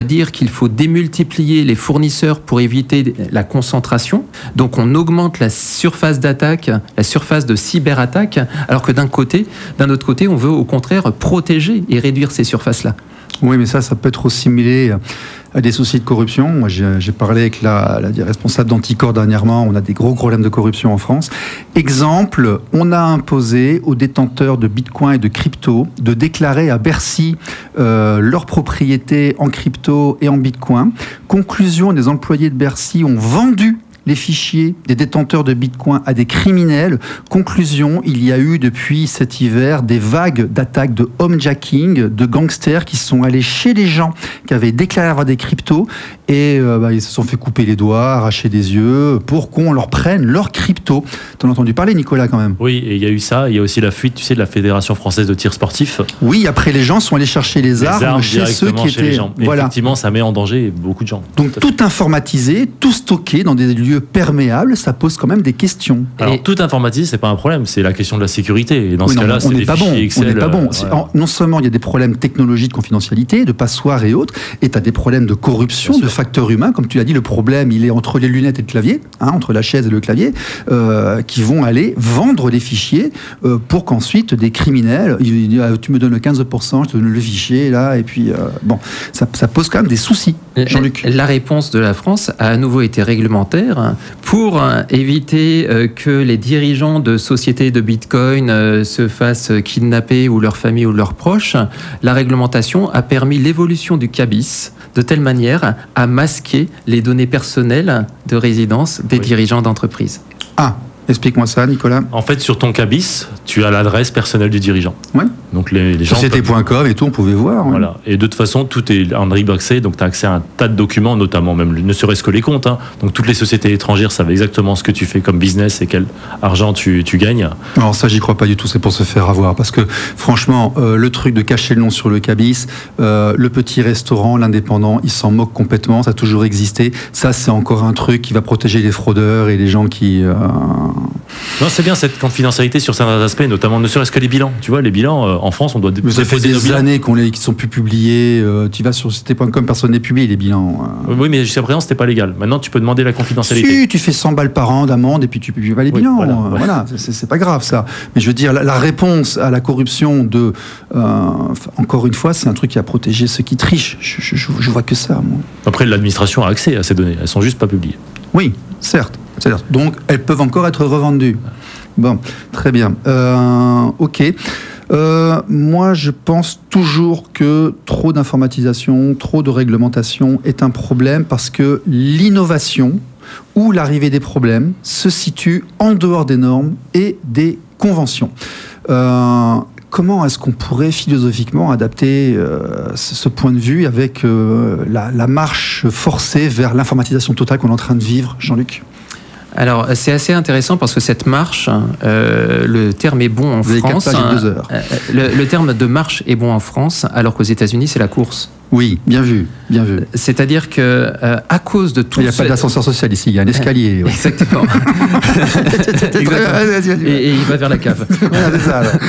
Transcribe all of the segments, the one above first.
dire qu'il faut démultiplier les fournisseurs pour éviter la concentration. Donc on augmente la surface d'attaque, la surface de cyberattaque, alors que d'un autre côté, on veut au contraire protéger et réduire ces surfaces-là. Oui, mais ça peut être assimilé à des soucis de corruption. Moi, j'ai parlé avec la responsable d'Anticor dernièrement. On a des gros problèmes de corruption en France. Exemple, on a imposé aux détenteurs de Bitcoin et de crypto de déclarer à Bercy leur propriété en crypto et en Bitcoin. Conclusion, des employés de Bercy ont vendu les fichiers des détenteurs de Bitcoin à des criminels. Conclusion, il y a eu depuis cet hiver des vagues d'attaques de homejacking, de gangsters qui sont allés chez les gens qui avaient déclaré avoir des cryptos et ils se sont fait couper les doigts, arracher des yeux pour qu'on leur prenne leurs cryptos. T'en as entendu parler, Nicolas, quand même? Oui, et il y a eu ça. Il y a aussi la fuite, tu sais, de la Fédération française de tir sportif. Oui, après les gens sont allés chercher les armes chez ceux qui étaient... Les gens. Voilà. Effectivement, ça met en danger beaucoup de gens. Donc tout informatisé, tout stocké dans des lieux perméables, ça pose quand même des questions. Alors tout informatisé, c'est pas un problème, c'est la question de la sécurité. Et dans ce cas-là, c'est des fichiers Excel. On n'est pas bon. Voilà. Non seulement il y a des problèmes technologiques de confidentialité, de passoires et autres, et tu as des problèmes de corruption, de facteurs humains. Comme tu l'as dit, le problème, il est entre les lunettes et le clavier, entre la chaise et le clavier, qui vont aller vendre les fichiers pour qu'ensuite des criminels, tu me donnes le 15%, je te donne le fichier, là, et puis ça pose quand même des soucis. Jean-Luc. La réponse de la France a à nouveau été réglementaire pour éviter que les dirigeants de sociétés de Bitcoin se fassent kidnapper ou leur famille ou leurs proches. La réglementation a permis l'évolution du CABIS de telle manière à masquer les données personnelles de résidence des dirigeants d'entreprise. Explique-moi ça, Nicolas. En fait, sur ton CABIS, tu as l'adresse personnelle du dirigeant. Ouais. Donc les gens. Société.com et tout, on pouvait voir. Voilà. Ouais. Et de toute façon, tout est en libre accès, donc tu as accès à un tas de documents, notamment même ne serait-ce que les comptes. Donc toutes les sociétés étrangères savent exactement ce que tu fais comme business et quel argent tu gagnes. Alors ça, j'y crois pas du tout, c'est pour se faire avoir. Parce que franchement, le truc de cacher le nom sur le CABIS, le petit restaurant, l'indépendant, il s'en moque complètement, ça a toujours existé. Ça, c'est encore un truc qui va protéger les fraudeurs et les gens qui... Non, c'est bien cette confidentialité sur certains aspects, notamment ne serait-ce que les bilans. Tu vois, les bilans, en France, on doit déposer. Ça fait des années qu'ils ne sont plus publiés. Tu vas sur société.com, personne n'est publié les bilans. Oui, mais jusqu'à présent, c'était pas légal. Maintenant, tu peux demander la confidentialité. Si, tu fais 100 balles par an d'amende et puis tu publies pas les bilans. Voilà. C'est pas grave, ça. Mais je veux dire, la réponse à la corruption encore une fois, c'est un truc qui a protégé ceux qui trichent. Je vois que ça, moi. Après, l'administration a accès à ces données. Elles sont juste pas publiées. Oui, certes. Donc, elles peuvent encore être revendues. Bon, très bien. Ok. Moi, je pense toujours que trop d'informatisation, trop de réglementation est un problème parce que l'innovation ou l'arrivée des problèmes se situe en dehors des normes et des conventions. Comment est-ce qu'on pourrait philosophiquement adapter ce point de vue avec la marche forcée vers l'informatisation totale qu'on est en train de vivre, Jean-Luc ? Alors, c'est assez intéressant parce que cette marche, le terme est bon en France. Le terme de marche est bon en France, alors qu'aux États-Unis, c'est la course. Oui, bien vu, bien vu. C'est-à-dire que à cause de tout... Il n'y a pas d'ascenseur social ici, il y a un escalier. Ouais. Exactement. Et il va vers la cave. C'est ça, alors.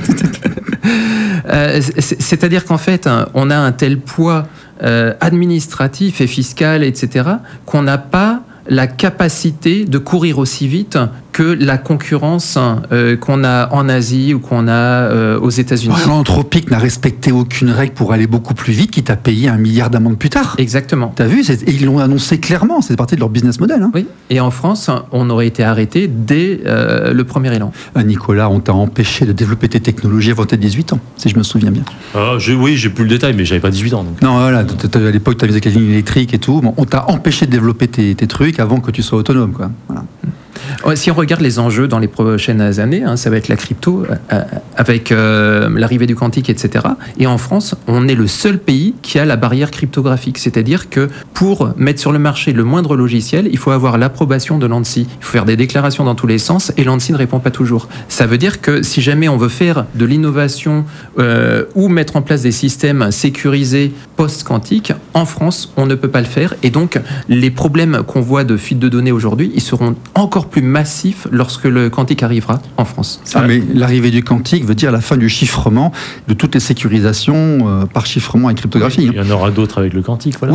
C'est-à-dire qu'en fait, on a un tel poids administratif et fiscal, etc., qu'on n'a pas la capacité de courir aussi vite que la concurrence qu'on a en Asie ou qu'on a aux États-Unis. L'Anthropic n'a respecté aucune règle pour aller beaucoup plus vite, quitte à payer 1 milliard d'amendes plus tard. Exactement. T'as vu, et ils l'ont annoncé clairement, c'est partie de leur business model. Oui, et en France, on aurait été arrêté dès le premier élan. Nicolas, on t'a empêché de développer tes technologies avant tes 18 ans, si je me souviens bien. Oui, j'ai plus le détail, mais j'avais pas 18 ans. Donc. Non, voilà, à l'époque, tu avais des lignes électriques et tout. Bon, on t'a empêché de développer tes trucs avant que tu sois autonome, quoi. Voilà. Si on regarde les enjeux dans les prochaines années, ça va être la crypto, avec l'arrivée du quantique, etc. Et en France, on est le seul pays qui a la barrière cryptographique. C'est-à-dire que pour mettre sur le marché le moindre logiciel, il faut avoir l'approbation de l'ANSSI. Il faut faire des déclarations dans tous les sens et l'ANSSI ne répond pas toujours. Ça veut dire que si jamais on veut faire de l'innovation ou mettre en place des systèmes sécurisés post-quantiques, en France, on ne peut pas le faire. Et donc, les problèmes qu'on voit de fuite de données aujourd'hui, ils seront encore plus massif lorsque le quantique arrivera en France. Mais l'arrivée du quantique veut dire la fin du chiffrement de toutes les sécurisations par chiffrement et cryptographie. Il y en aura d'autres avec le quantique. Voilà.